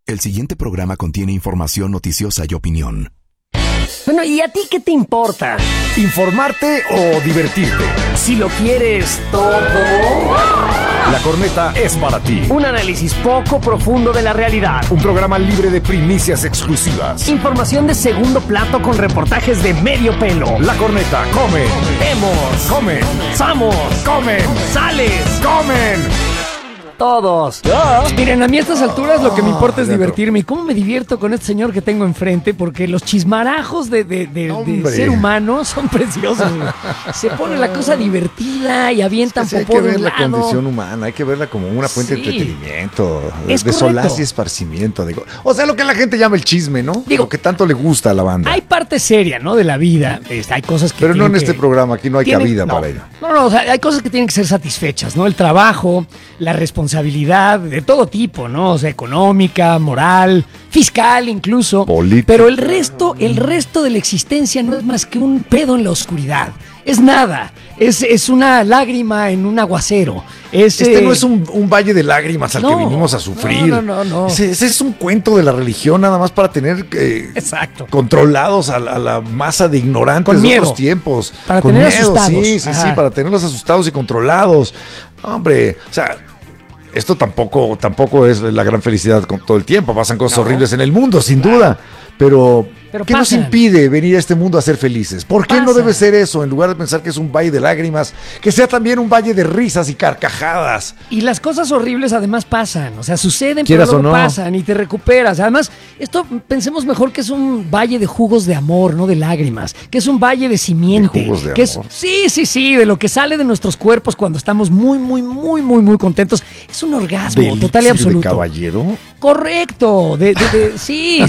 El siguiente programa contiene información noticiosa y opinión. Bueno, ¿y a ti qué te importa? ¿Informarte o divertirte? Si lo quieres todo. La Corneta es para ti. Un análisis poco profundo de la realidad. Un programa libre de primicias exclusivas. Información de segundo plato con reportajes de medio pelo. La Corneta come. Vemos. Comen. Samos. Comen. Sales. Comen. Todos. Miren, a mí a estas alturas lo que me importa es divertirme. ¿Y cómo me divierto con este señor que tengo enfrente? Porque los chismarajos de ser humano son preciosos. Se pone la cosa divertida y avientan hay popó que de ver un la lado. condición humana, hay que verla como una fuente de entretenimiento, de correcto. solaz y esparcimiento. O sea, lo que la gente llama el chisme, ¿no? Lo que tanto le gusta a la banda. Hay parte seria, ¿no? De la vida. Hay cosas que Pero no en este programa, aquí no hay cabida para ello. No, o sea, hay cosas que tienen que ser satisfechas, ¿no? El trabajo, la responsabilidad de todo tipo, ¿no? O sea, económica, moral, fiscal incluso. Política. Pero el resto de la existencia no es más que un pedo en la oscuridad. Es nada. Es una lágrima en un aguacero. Este no es un valle de lágrimas al que vinimos a sufrir. No. Ese es un cuento de la religión nada más para tener exacto. controlados a la masa de ignorantes con de miedo. otros tiempos. Para con tener miedo, asustados. Sí, para tenerlos asustados y controlados. Hombre, o sea, esto tampoco es la gran felicidad con todo el tiempo. Pasan cosas horribles en el mundo, sin duda. Pero ¿qué nos impide venir a este mundo a ser felices? ¿Por qué no debe ser eso? En lugar de pensar que es un valle de lágrimas, que sea también un valle de risas y carcajadas. Y las cosas horribles además pasan, o sea, suceden, Quieras pero luego o no. pasan y te recuperas. Además, esto pensemos mejor que es un valle de jugos de amor, no de lágrimas, que es un valle de simiente. ¿De jugos de que amor? Sí, de lo que sale de nuestros cuerpos cuando estamos muy contentos. Es un orgasmo total y absoluto. ¿De caballero? Correcto, sí.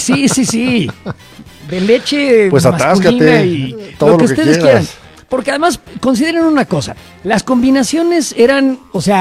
De leche Pues masculina atáscate, y todo lo que lo que ustedes quieras. quieran. Porque además, consideren una cosa, las combinaciones eran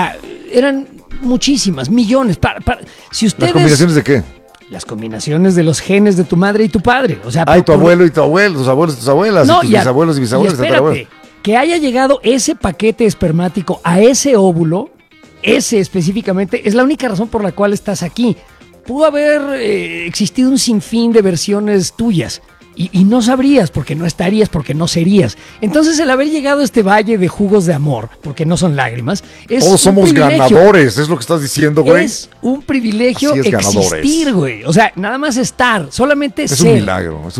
muchísimas, millones. Si ustedes, ¿Las combinaciones de qué? Las combinaciones de los genes de tu madre y tu padre. O sea, Tu abuelo y tu abuelo, tus abuelos y tus abuelas, y tus bisabuelos y bisabuelos. Y espérate, que haya llegado ese paquete espermático a ese óvulo, ese específicamente, es la única razón por la cual estás aquí. Pudo haber existido un sinfín de versiones tuyas y no sabrías, porque no estarías, porque no serías. Entonces el haber llegado a este valle de jugos de amor, porque no son lágrimas, es todos somos ganadores, es lo que estás diciendo, güey. Es un privilegio Así es, existir, güey. O sea, nada más estar, solamente es ser. un milagro.